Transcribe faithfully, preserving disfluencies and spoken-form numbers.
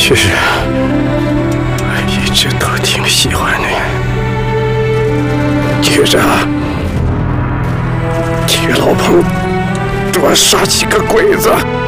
其实我一直都挺喜欢你。接着，铁老彭多杀几个鬼子。